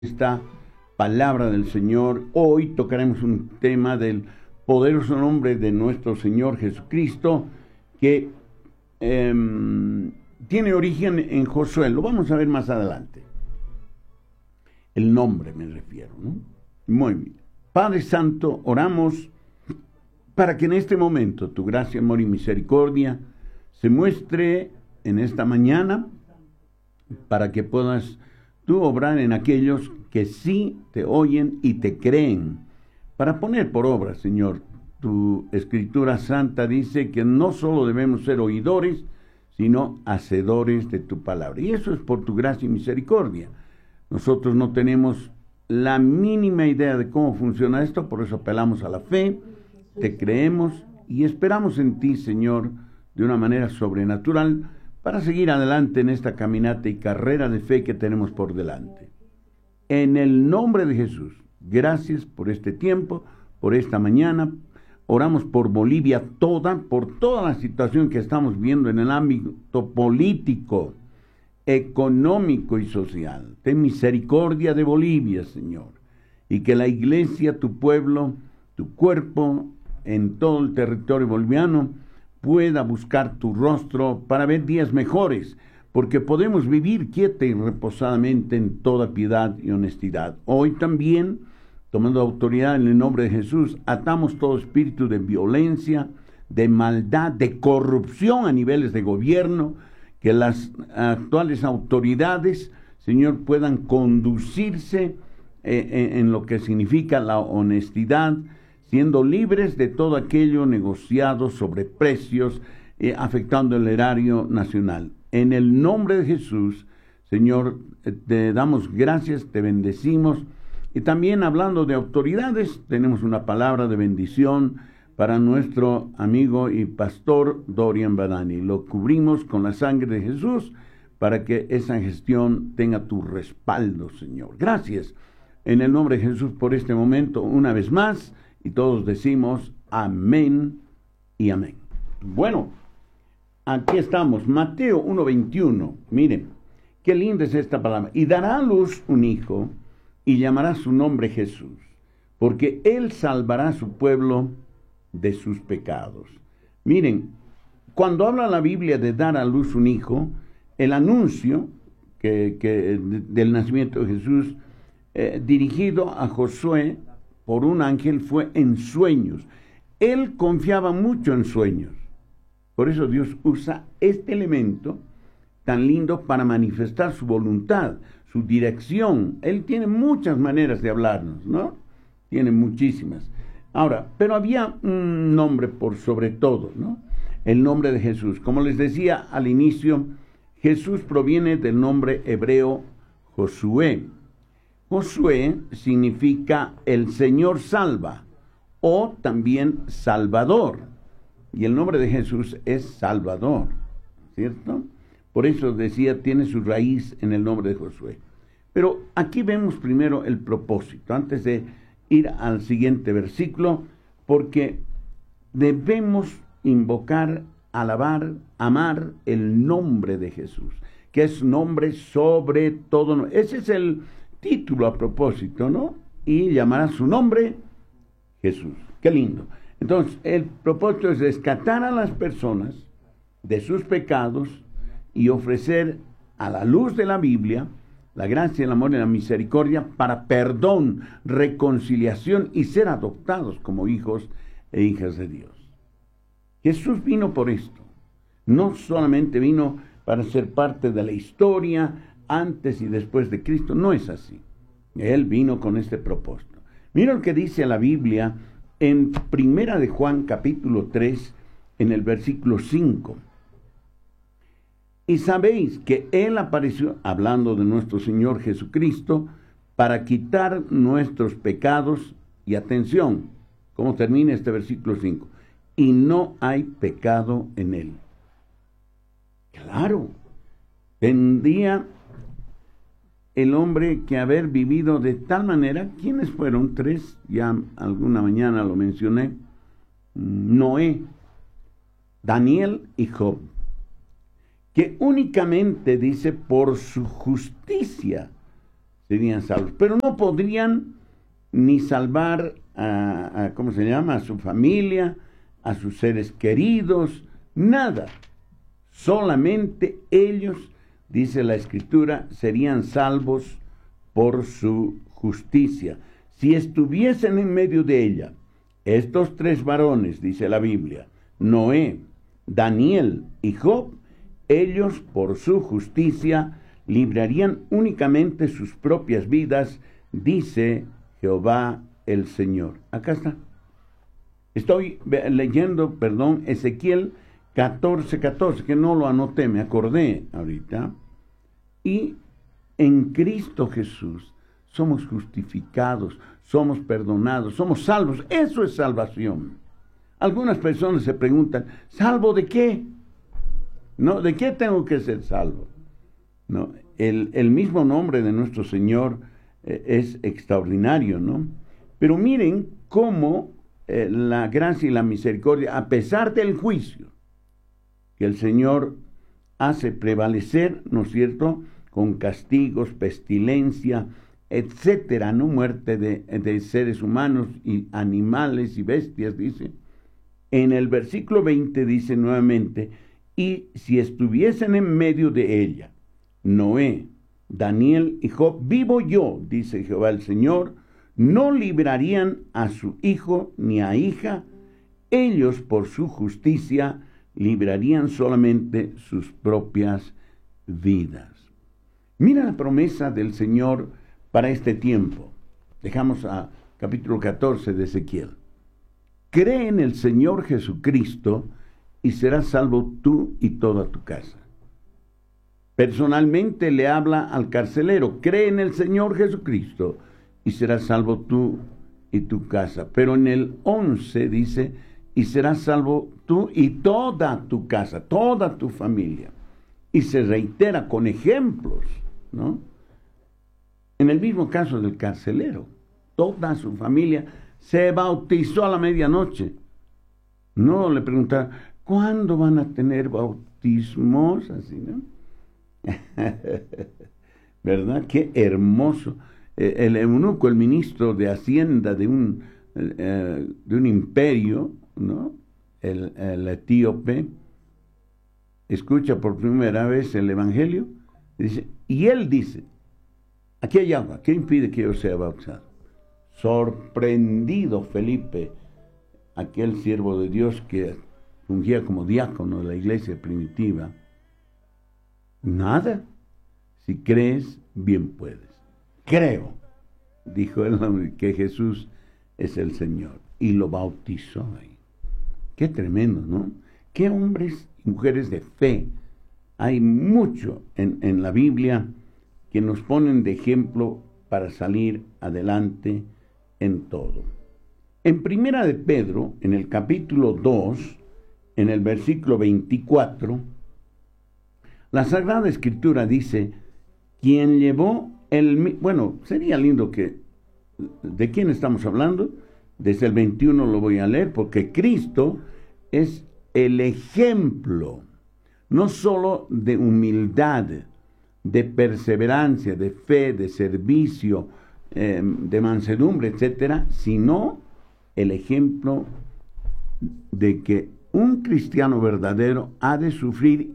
esta palabra del Señor. Hoy tocaremos un tema del poderoso nombre de nuestro Señor Jesucristo que tiene origen en Josué. Lo vamos a ver más adelante. El nombre me refiero, ¿no? Muy bien. Padre Santo, oramos para que en este momento tu gracia, amor y misericordia se muestre en esta mañana, para que puedas tú obrar en aquellos que sí te oyen y te creen, para poner por obra, Señor. Tu Escritura Santa dice que no solo debemos ser oidores, sino hacedores de tu palabra. Y eso es por tu gracia y misericordia. Nosotros no tenemos la mínima idea de cómo funciona esto, por eso apelamos a la fe, te creemos y esperamos en ti, Señor, de una manera sobrenatural, para seguir adelante en esta caminata y carrera de fe que tenemos por delante. En el nombre de Jesús, gracias por este tiempo, por esta mañana. Oramos por Bolivia toda, por toda la situación que estamos viendo en el ámbito político, económico y social. Ten misericordia de Bolivia, Señor, y que la iglesia, tu pueblo, tu cuerpo, en todo el territorio boliviano, pueda buscar tu rostro para ver días mejores, porque podemos vivir quieta y reposadamente en toda piedad y honestidad. Hoy también, tomando autoridad en el nombre de Jesús, atamos todo espíritu de violencia, de maldad, de corrupción a niveles de gobierno, que las actuales autoridades, Señor, puedan conducirse en lo que significa la honestidad, siendo libres de todo aquello negociado sobre precios, afectando el erario nacional. En el nombre de Jesús, Señor, te damos gracias, te bendecimos. Y también hablando de autoridades, tenemos una palabra de bendición para nuestro amigo y pastor Dorian Badani. Lo cubrimos con la sangre de Jesús para que esa gestión tenga tu respaldo, Señor. Gracias en el nombre de Jesús por este momento una vez más. Y todos decimos amén y amén. Bueno, aquí estamos. Mateo 1:21. Miren, qué linda es esta palabra. Y dará a luz un hijo y llamará su nombre Jesús, porque él salvará a su pueblo de sus pecados. Miren, cuando habla la Biblia de dar a luz un hijo, el anuncio del nacimiento de Jesús, dirigido a Josué por un ángel, fue en sueños. Él confiaba mucho en sueños. Por eso Dios usa este elemento tan lindo para manifestar su voluntad, su dirección. Él tiene muchas maneras de hablarnos, ¿no? Tiene muchísimas. Ahora, pero había un nombre por sobre todo, ¿no? El nombre de Jesús. Como les decía al inicio, Jesús proviene del nombre hebreo Josué. Josué significa el Señor salva o también Salvador. Y el nombre de Jesús es Salvador, ¿cierto? Por eso decía, tiene su raíz en el nombre de Josué. Pero aquí vemos primero el propósito, antes de ir al siguiente versículo, porque debemos invocar, alabar, amar el nombre de Jesús, que es nombre sobre todo. Ese es el título a propósito, ¿no? Y llamará su nombre Jesús. Qué lindo. Entonces, el propósito es rescatar a las personas de sus pecados y ofrecer a la luz de la Biblia la gracia, el amor y la misericordia para perdón, reconciliación y ser adoptados como hijos e hijas de Dios. Jesús vino por esto. No solamente vino para ser parte de la historia antes y después de Cristo, no es así. Él vino con este propósito. Mira lo que dice la Biblia en Primera de Juan capítulo 3, en el versículo 5. Y sabéis que Él apareció, hablando de nuestro Señor Jesucristo, para quitar nuestros pecados. Y atención, ¿cómo termina este versículo 5? Y no hay pecado en Él. Claro, tendría el hombre que haber vivido de tal manera. ¿Quiénes fueron? Tres, ya alguna mañana lo mencioné. Noé, Daniel y Job, que únicamente dice por su justicia serían salvos. Pero no podrían ni salvar ¿cómo se llama? A su familia, a sus seres queridos, nada. Solamente ellos, dice la Escritura, serían salvos por su justicia. Si estuviesen en medio de ella, estos tres varones, dice la Biblia, Noé, Daniel y Job, ellos por su justicia librarían únicamente sus propias vidas, dice Jehová el Señor. Acá está. Estoy leyendo, Ezequiel 14:14, que no lo anoté, me acordé ahorita. Y en Cristo Jesús somos justificados, somos perdonados, somos salvos. Eso es salvación. Algunas personas se preguntan, ¿salvo de qué? ¿No? ¿De qué tengo que ser salvo? ¿No? El mismo nombre de nuestro Señor es extraordinario, ¿no? Pero miren cómo la gracia y la misericordia, a pesar del juicio que el Señor hace prevalecer, ¿no es cierto?, con castigos, pestilencia, etcétera, ¿no?, muerte de seres humanos y animales y bestias, dice. En el versículo 20 dice nuevamente, y si estuviesen en medio de ella, Noé, Daniel y Job, vivo yo, dice Jehová el Señor, no librarían a su hijo ni a hija, ellos por su justicia librarían solamente sus propias vidas. Mira la promesa del Señor para este tiempo. Dejamos a capítulo 14 de Ezequiel. Cree en el Señor Jesucristo y serás salvo tú y toda tu casa. Personalmente le habla al carcelero, cree en el Señor Jesucristo y serás salvo tú y tu casa. Pero en el 11 dice, y serás salvo tú y toda tu casa, toda tu familia. Y se reitera con ejemplos, ¿no? En el mismo caso del carcelero, toda su familia se bautizó a la medianoche. No le preguntaron, ¿cuándo van a tener bautismos? Así, ¿no? ¿Verdad? Qué hermoso. El eunuco, el ministro de Hacienda de un imperio, ¿no? El etíope, escucha por primera vez el Evangelio, y él dice, aquí hay agua, ¿qué impide que yo sea bautizado? Sorprendido Felipe, aquel siervo de Dios que fungía como diácono de la iglesia primitiva, nada, si crees, bien puedes. Creo, dijo él, que Jesús es el Señor, y lo bautizó ahí. Qué tremendo, ¿no? Qué hombres y mujeres de fe. Hay mucho en la Biblia que nos ponen de ejemplo para salir adelante en todo. En Primera de Pedro, en el capítulo 2, en el versículo 24, la Sagrada Escritura dice, quien llevó bueno, sería lindo que, ¿de quién estamos hablando? Desde el 21 lo voy a leer, porque Cristo es el ejemplo, no solo de humildad, de perseverancia, de fe, de servicio, de mansedumbre, etcétera, sino el ejemplo de que un cristiano verdadero ha de sufrir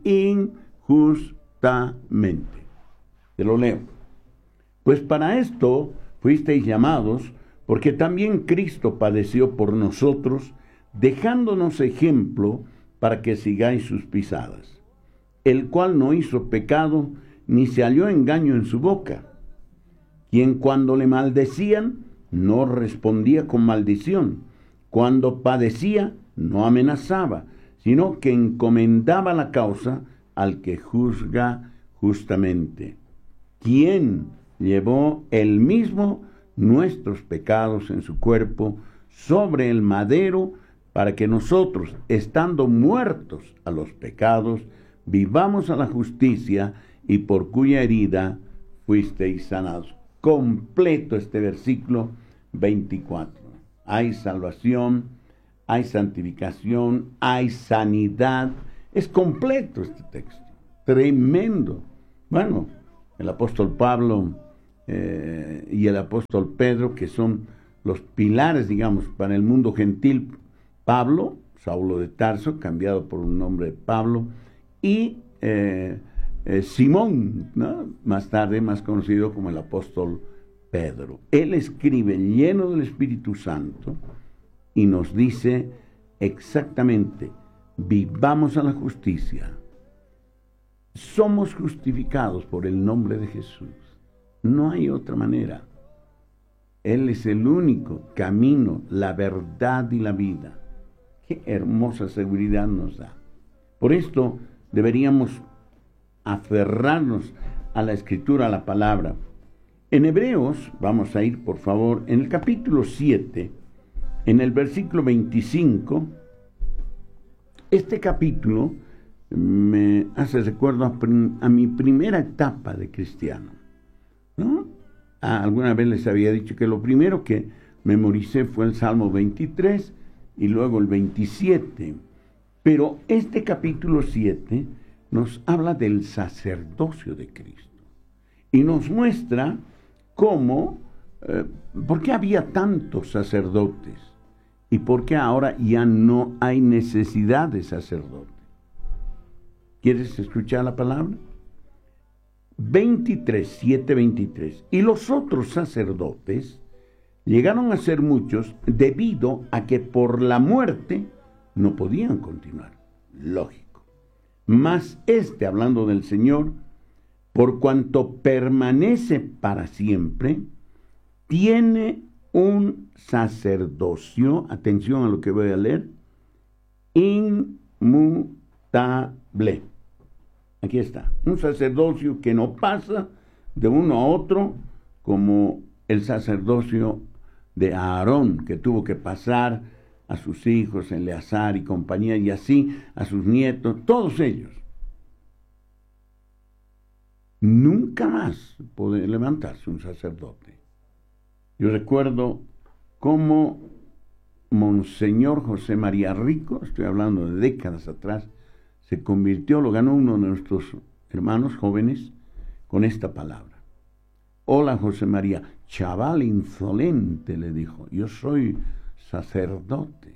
injustamente. Te lo leo. Pues para esto fuisteis llamados, porque también Cristo padeció por nosotros, dejándonos ejemplo para que sigáis sus pisadas, el cual no hizo pecado, ni se halló engaño en su boca, quien cuando le maldecían, no respondía con maldición, cuando padecía, no amenazaba, sino que encomendaba la causa al que juzga justamente, quien llevó él mismo nuestros pecados en su cuerpo sobre el madero, para que nosotros, estando muertos a los pecados, vivamos a la justicia, y por cuya herida fuisteis sanados. Completo este versículo 24. Hay salvación, hay santificación, hay sanidad. Es completo este texto. Tremendo. Bueno, el apóstol Pablo y el apóstol Pedro, que son los pilares, digamos, para el mundo gentil. Pablo, Saulo de Tarso, cambiado por un nombre de Pablo, y Simón, ¿no? Más tarde más conocido como el apóstol Pedro. Él escribe lleno del Espíritu Santo y nos dice exactamente: vivamos a la justicia. Somos justificados por el nombre de Jesús. No hay otra manera. Él es el único camino, la verdad y la vida. Qué hermosa seguridad nos da. Por esto deberíamos aferrarnos a la Escritura, a la palabra. En Hebreos, vamos a ir por favor, en el capítulo 7, en el versículo 25, este capítulo me hace recuerdo a mi primera etapa de cristiano, ¿no? Alguna vez les había dicho que lo primero que memoricé fue el Salmo 23 y luego el 27. Pero este capítulo 7 nos habla del sacerdocio de Cristo y nos muestra cómo, por qué había tantos sacerdotes y por qué ahora ya no hay necesidad de sacerdote. ¿Quieres escuchar la palabra? 7:23. Y los otros sacerdotes llegaron a ser muchos debido a que por la muerte no podían continuar. Lógico. Mas hablando del Señor, por cuanto permanece para siempre, tiene un sacerdocio, atención a lo que voy a leer, inmutable. Aquí está, un sacerdocio que no pasa de uno a otro, como el sacerdocio de Aarón, que tuvo que pasar a sus hijos, Eleazar y compañía, y así a sus nietos, todos ellos. Nunca más puede levantarse un sacerdote. Yo recuerdo cómo Monseñor José María Rico, estoy hablando de décadas atrás, se convirtió, lo ganó uno de nuestros hermanos jóvenes con esta palabra. Hola José María, chaval insolente, le dijo, yo soy sacerdote.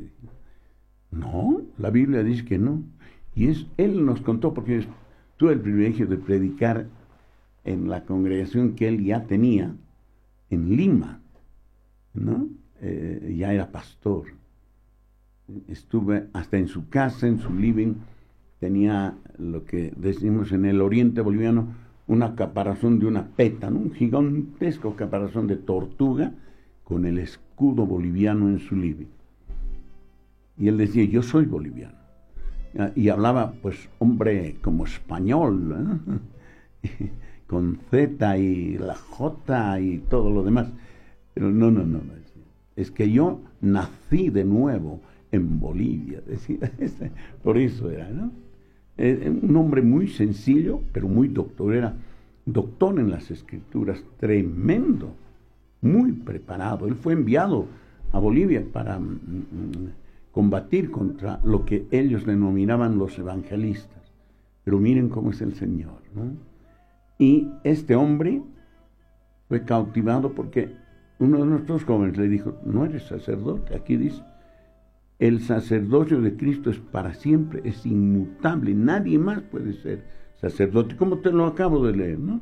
No, la Biblia dice que no. Y él nos contó, porque tuve el privilegio de predicar en la congregación que él ya tenía en Lima, ¿no? Ya era pastor. Estuve hasta en su casa, en su living, tenía lo que decimos en el oriente boliviano, una caparazón de una peta, ¿no? Un gigantesco caparazón de tortuga con el escudo boliviano en su living. Y él decía, yo soy boliviano. Y hablaba, pues, hombre, como español, ¿eh? Con Z y la J y todo lo demás. Pero no. Es que yo nací de nuevo en Bolivia, decía. Por eso era, ¿no? Un hombre muy sencillo, pero muy doctor. Era doctor en las escrituras, tremendo, muy preparado. Él fue enviado a Bolivia para combatir contra lo que ellos denominaban los evangelistas. Pero miren cómo es el Señor, ¿no? Y este hombre fue cautivado porque uno de nuestros jóvenes le dijo, no eres sacerdote, aquí dice, el sacerdocio de Cristo es para siempre, es inmutable, nadie más puede ser sacerdote, como te lo acabo de leer, ¿no?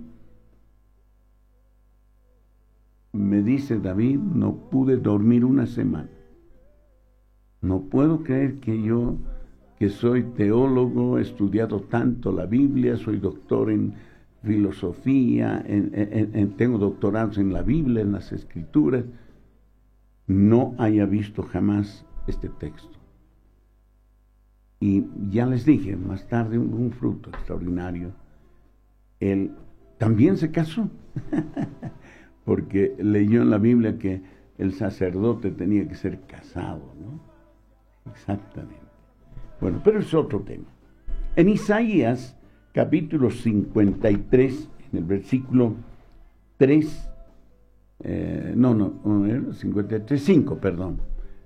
Me dice David, no pude dormir una semana. No puedo creer que yo, que soy teólogo, he estudiado tanto la Biblia, soy doctor en filosofía, tengo doctorados en la Biblia, en las Escrituras, no haya visto jamás este texto. Y ya les dije, más tarde un fruto extraordinario. Él también se casó, porque leyó en la Biblia que el sacerdote tenía que ser casado, ¿no? Exactamente. Bueno, pero es otro tema. En Isaías, capítulo 53, en el versículo 3, 53:5, perdón,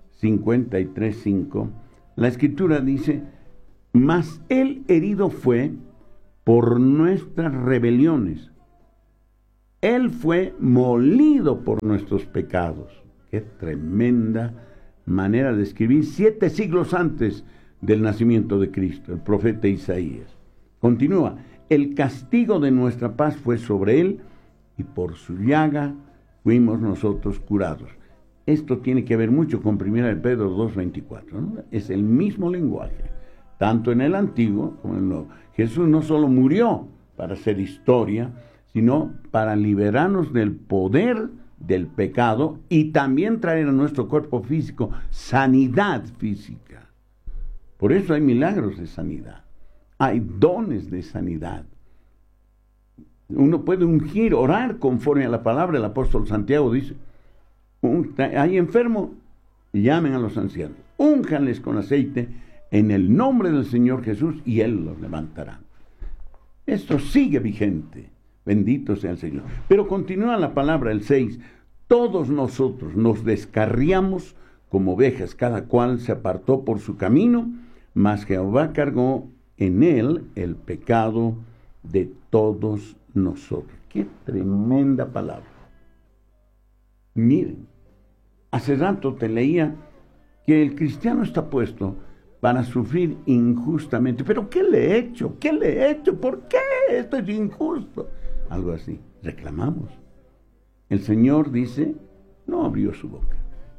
53:5, la Escritura dice, mas él herido fue por nuestras rebeliones, Él fue molido por nuestros pecados. Qué tremenda manera de escribir 7 siglos antes del nacimiento de Cristo, el profeta Isaías. Continúa, el castigo de nuestra paz fue sobre él y por su llaga fuimos nosotros curados. Esto tiene que ver mucho con 1 Pedro 2:24, ¿no? Es el mismo lenguaje, tanto en el Antiguo como en el Nuevo. Jesús no solo murió para hacer historia, sino para liberarnos del poder del pecado y también traer a nuestro cuerpo físico sanidad física. Por eso hay milagros de sanidad, hay dones de sanidad. Uno puede ungir, orar conforme a la palabra. El apóstol Santiago dice, hay enfermo, llamen a los ancianos, únjanles con aceite en el nombre del Señor Jesús y Él los levantará. Esto sigue vigente. Bendito sea el Señor. Pero continúa la palabra, el 6. Todos nosotros nos descarriamos como ovejas, cada cual se apartó por su camino, mas Jehová cargó en él el pecado de todos nosotros. Qué tremenda palabra. Miren, hace rato te leía que el cristiano está puesto para sufrir injustamente. ¿Pero qué le he hecho? ¿Qué le he hecho? ¿Por qué esto es injusto? Algo así. Reclamamos. El Señor dice, no abrió su boca.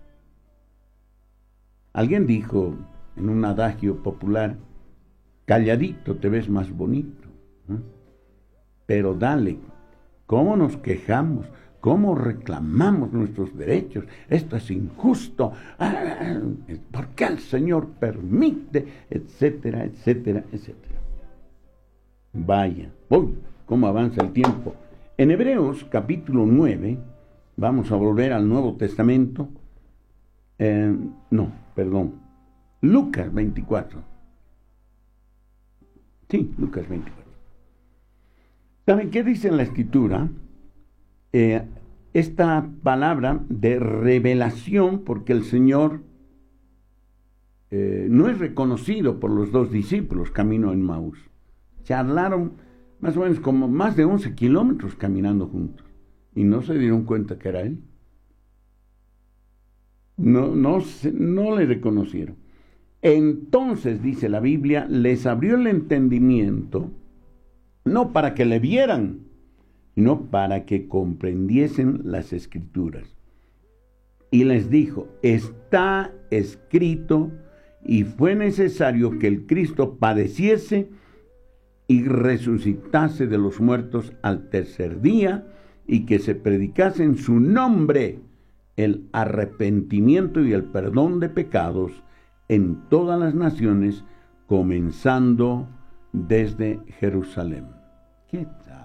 Alguien dijo en un adagio popular, calladito te ves más bonito. Pero dale, ¿cómo nos quejamos? ¿Cómo reclamamos nuestros derechos? Esto es injusto. ¿Por qué el Señor permite? Etcétera, etcétera, etcétera. Vaya, cómo avanza el tiempo. En Hebreos capítulo 9, vamos a volver al Nuevo Testamento. Lucas 24. Sí, Lucas 24. ¿Saben qué dice en la Escritura? Esta palabra de revelación, porque el Señor no es reconocido por los 2 discípulos camino a Emmaús. Charlaron más o menos como más de 11 kilómetros caminando juntos y no se dieron cuenta que era Él. No le reconocieron. Entonces, dice la Biblia, les abrió el entendimiento, no para que le vieran, sino para que comprendiesen las Escrituras. Y les dijo, está escrito, y fue necesario que el Cristo padeciese y resucitase de los muertos al tercer día, y que se predicase en su nombre el arrepentimiento y el perdón de pecados en todas las naciones, comenzando desde Jerusalén. ¿Qué tal?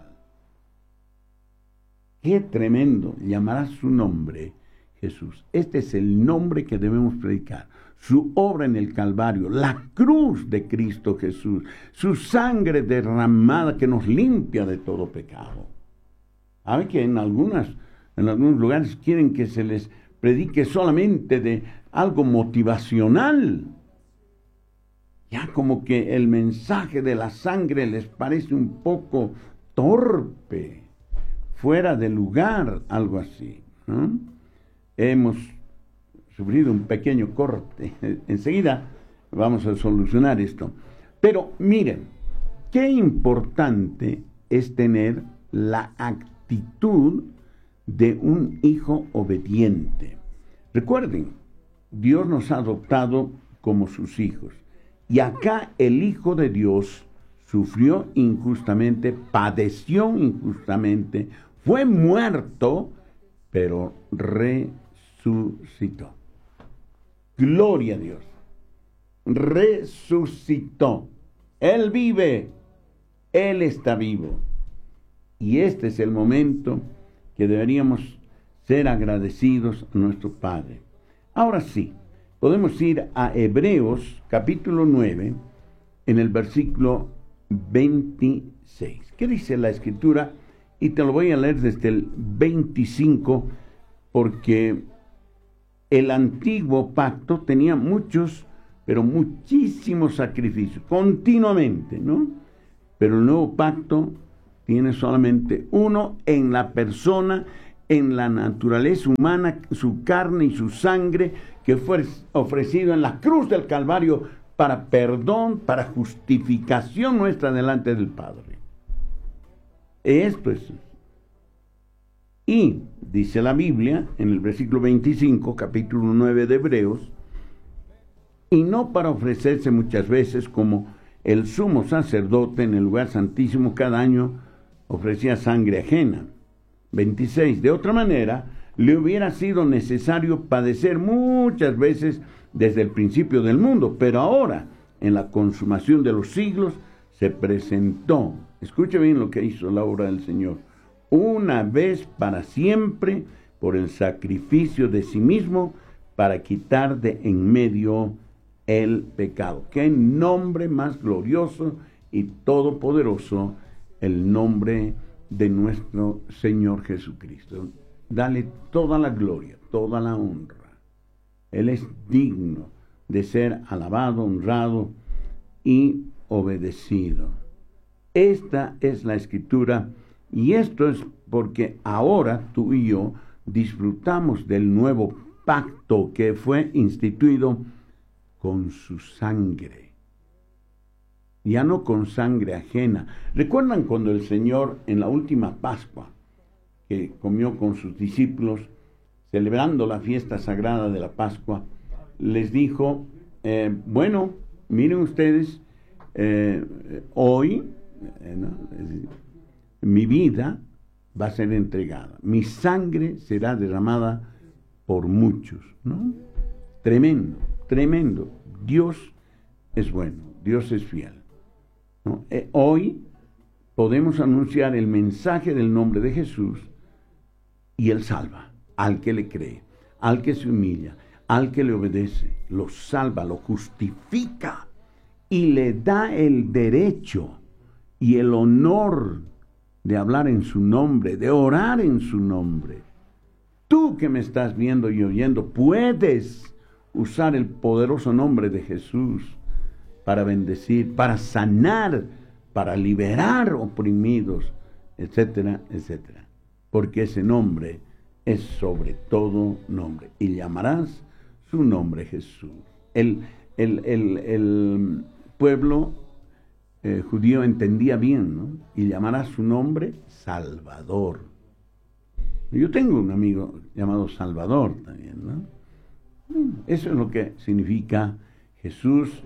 Qué tremendo, llamará su nombre Jesús. Este es el nombre que debemos predicar. Su obra en el Calvario, la cruz de Cristo Jesús, su sangre derramada que nos limpia de todo pecado. ¿Sabe que en algunos lugares quieren que se les predique solamente de algo motivacional? Ya como que el mensaje de la sangre les parece un poco torpe, fuera de lugar, algo así, ¿no? Hemos sufrido un pequeño corte. Enseguida vamos a solucionar esto. Pero miren, qué importante es tener la actitud de un hijo obediente. Recuerden, Dios nos ha adoptado como sus hijos. Y acá el Hijo de Dios sufrió injustamente, padeció injustamente, fue muerto, pero resucitó. Gloria a Dios. Resucitó. Él vive. Él está vivo. Y este es el momento que deberíamos ser agradecidos a nuestro Padre. Ahora sí, podemos ir a Hebreos capítulo 9 en el versículo 26. ¿Qué dice la Escritura? Y te lo voy a leer desde el 25 porque el antiguo pacto tenía muchos, pero muchísimos sacrificios, continuamente, ¿no? Pero el nuevo pacto tiene solamente uno en la persona, en la naturaleza humana, su carne y su sangre, que fue ofrecido en la cruz del Calvario para perdón, para justificación nuestra delante del Padre. Esto es. Y dice la Biblia, en el versículo 25, capítulo 9 de Hebreos, y no para ofrecerse muchas veces como el sumo sacerdote en el lugar santísimo cada año ofrecía sangre ajena. 26. De otra manera, le hubiera sido necesario padecer muchas veces desde el principio del mundo, pero ahora, en la consumación de los siglos, se presentó, escuche bien lo que hizo la obra del Señor, una vez para siempre, por el sacrificio de sí mismo, para quitar de en medio el pecado. Qué nombre más glorioso y todopoderoso, el nombre de nuestro Señor Jesucristo. Dale toda la gloria, toda la honra. Él es digno de ser alabado, honrado y obedecido. Esta es la Escritura, y esto es porque ahora tú y yo disfrutamos del nuevo pacto que fue instituido con su sangre, ya no con sangre ajena. ¿Recuerdan cuando el Señor en la última Pascua, que comió con sus discípulos, celebrando la fiesta sagrada de la Pascua, les dijo, bueno, miren ustedes, hoy mi vida va a ser entregada, mi sangre será derramada por muchos, ¿no? Tremendo, tremendo. Dios es bueno, Dios es fiel, ¿no? Hoy podemos anunciar el mensaje del nombre de Jesús y Él salva al que le cree, al que se humilla, al que le obedece, lo salva, lo justifica y le da el derecho y el honor de hablar en su nombre, de orar en su nombre. Tú que me estás viendo y oyendo, puedes usar el poderoso nombre de Jesús para bendecir, para sanar, para liberar oprimidos, etcétera, etcétera. Porque ese nombre es sobre todo nombre. Y llamarás su nombre Jesús. El pueblo judío entendía bien, ¿no? Y llamarás su nombre Salvador. Yo tengo un amigo llamado Salvador también, ¿no? Eso es lo que significa Jesús,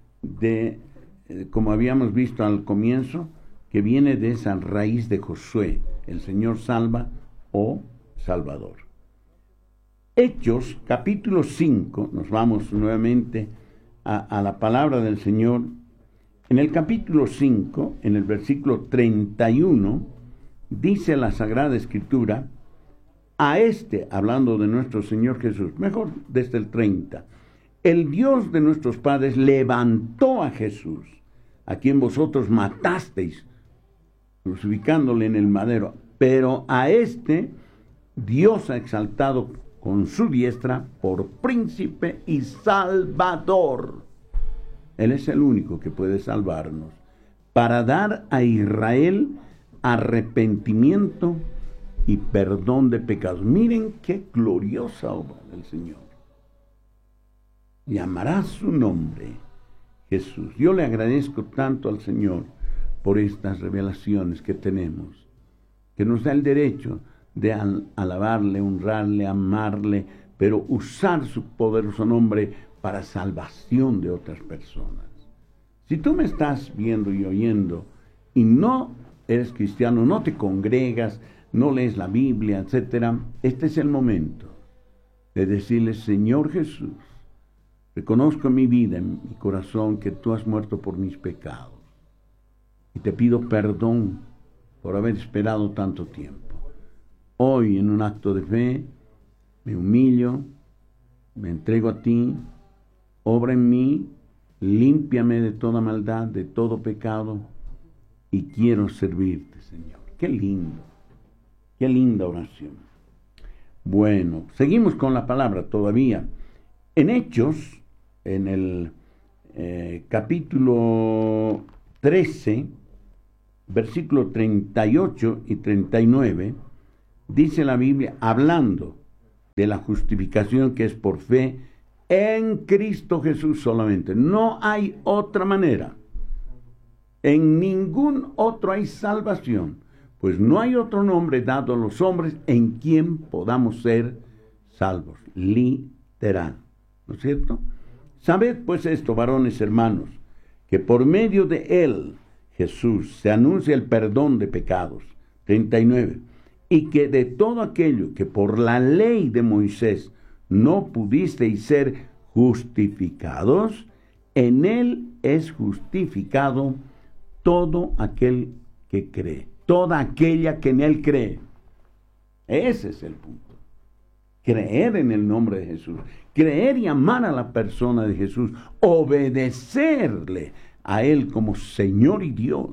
como habíamos visto al comienzo, que viene de esa raíz de Josué, el Señor salva o Salvador. Hechos, capítulo 5, nos vamos nuevamente a la palabra del Señor. En el capítulo 5, en el versículo 31, dice la Sagrada Escritura, a hablando de nuestro Señor Jesús, mejor desde el 30, el Dios de nuestros padres levantó a Jesús, a quien vosotros matasteis, crucificándole en el madero, pero a Dios ha exaltado con su diestra por príncipe y salvador. Él es el único que puede salvarnos, para dar a Israel arrepentimiento y perdón de pecados. Miren qué gloriosa obra del Señor. Llamará su nombre Jesús. Yo le agradezco tanto al Señor por estas revelaciones que tenemos, que nos da el derecho de alabarle, honrarle, amarle, pero usar su poderoso nombre para salvación de otras personas. Si tú me estás viendo y oyendo y no eres cristiano, no te congregas, no lees la Biblia, etcétera, este es el momento de decirle, Señor Jesús, reconozco en mi vida, en mi corazón, que tú has muerto por mis pecados. Y te pido perdón por haber esperado tanto tiempo. Hoy, en un acto de fe, me humillo, me entrego a ti, obra en mí, límpiame de toda maldad, de todo pecado, y quiero servirte, Señor. Qué lindo, qué linda oración. Bueno, seguimos con la palabra todavía. En Hechos, en el capítulo 13, versículo 38 y 39, dice la Biblia, hablando de la justificación que es por fe en Cristo Jesús solamente. No hay otra manera. En ningún otro hay salvación, pues no hay otro nombre dado a los hombres en quien podamos ser salvos. Literal. ¿No es cierto? Sabed pues esto, varones hermanos, que por medio de él, Jesús, se anuncia el perdón de pecados. 39. Y que de todo aquello que por la ley de Moisés no pudisteis ser justificados, en él es justificado todo aquel que cree, toda aquella que en él cree. Ese es el punto. Creer en el nombre de Jesús, creer y amar a la persona de Jesús, obedecerle a él como Señor y Dios.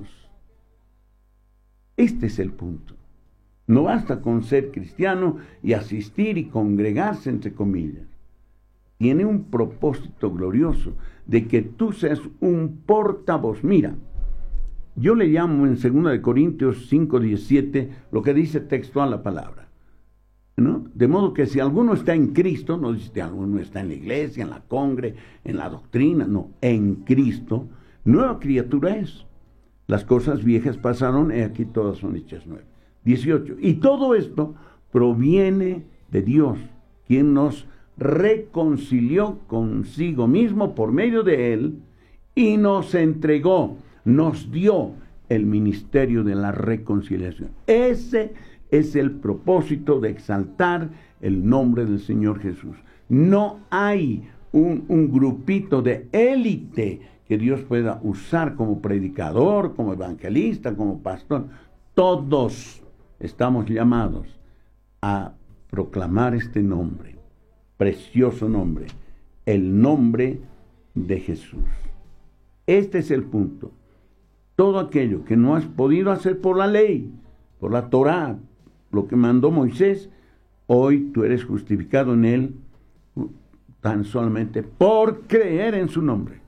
Este es el punto. No basta con ser cristiano y asistir y congregarse, entre comillas. Tiene un propósito glorioso de que tú seas un portavoz. Mira, yo le llamo en 2 Corintios 5:17 lo que dice textual la palabra, ¿no? De modo que si alguno está en Cristo, no dice que alguno está en la iglesia, en la congre, en la doctrina, no, en Cristo, nueva criatura es. Las cosas viejas pasaron y aquí todas son hechas nuevas. 18. Y todo esto proviene de Dios, quien nos reconcilió consigo mismo por medio de él y nos entregó, nos dio el ministerio de la reconciliación. Ese es el propósito de exaltar el nombre del Señor Jesús. No hay un grupito de élite que Dios pueda usar como predicador, como evangelista, como pastor. Todos estamos llamados a proclamar este nombre, precioso nombre, el nombre de Jesús. Este es el punto. Todo aquello que no has podido hacer por la ley, por la Torá, lo que mandó Moisés, hoy tú eres justificado en él tan solamente por creer en su nombre.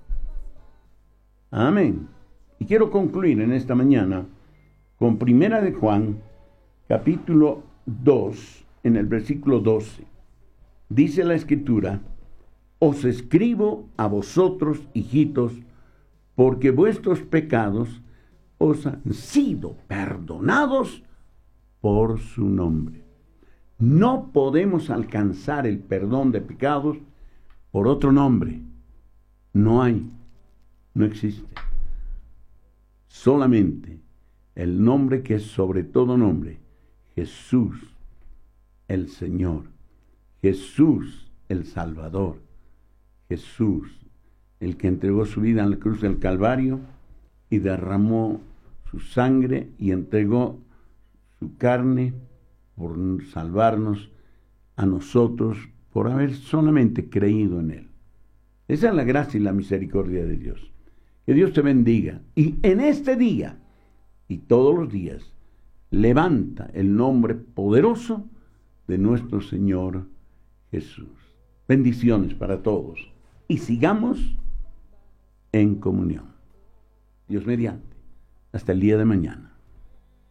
Amén. Y quiero concluir en esta mañana con 1 de Juan, capítulo 2, en el versículo 12. Dice la Escritura, os escribo a vosotros, hijitos, porque vuestros pecados os han sido perdonados por su nombre. No podemos alcanzar el perdón de pecados por otro nombre. No hay, no existe. Solamente el nombre que es sobre todo nombre, Jesús, el Señor, Jesús, el Salvador, Jesús, el que entregó su vida en la cruz del Calvario y derramó su sangre y entregó su carne por salvarnos a nosotros, por haber solamente creído en él. Esa es la gracia y la misericordia de Dios. Que Dios te bendiga. Y en este día y todos los días, levanta el nombre poderoso de nuestro Señor Jesús. Bendiciones para todos. Y sigamos en comunión. Dios mediante. Hasta el día de mañana.